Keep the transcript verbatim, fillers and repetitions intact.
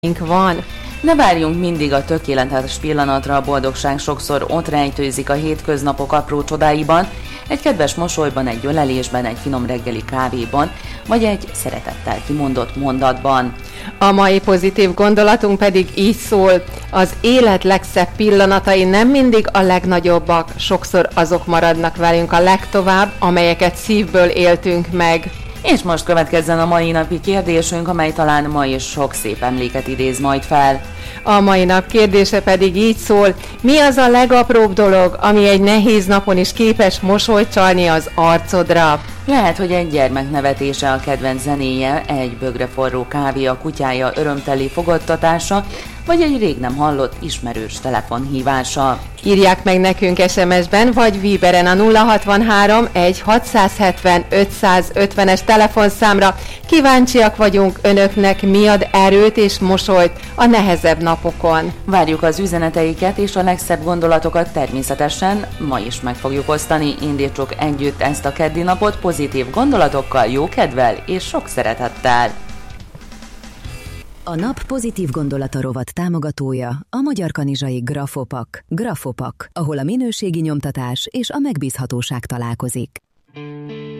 van. Ne várjunk mindig a tökéletes pillanatra, a boldogság sokszor ott rejtőzik a hétköznapok apró csodáiban, egy kedves mosolyban, egy ölelésben, egy finom reggeli kávéban, vagy egy szeretettel kimondott mondatban. A mai pozitív gondolatunk pedig így szól: az élet legszebb pillanatai nem mindig a legnagyobbak, sokszor azok maradnak velünk a legtovább, amelyeket szívből éltünk meg. És most következzen a mai napi kérdésünk, amely talán ma is sok szép emléket idéz majd fel. A mai nap kérdése pedig így szól: mi az a legapróbb dolog, ami egy nehéz napon is képes mosolyt csalni az arcodra? Lehet, hogy egy gyermek nevetése a kedvenc zenéje, egy bögre forró kávé a kutyája örömteli fogadtatása, vagy egy rég nem hallott ismerős telefonhívása. Írják meg nekünk es em es-ben vagy Viberen a nulla hatvanhárom egy hatszázhetven ötszázötvenes telefonszámra. Kíváncsiak vagyunk, önöknek mi ad erőt és mosolyt a nehezebb napokon. Várjuk az üzeneteiket, és a legszebb gondolatokat természetesen ma is meg fogjuk osztani. Indítsuk együtt ezt a keddi napot pozitív gondolatokkal, jókedvel és sok szeretettel. A nap pozitív gondolata rovat támogatója a Magyar Kanizsai Grafopak. Grafopak, ahol a minőségi nyomtatás és a megbízhatóság találkozik.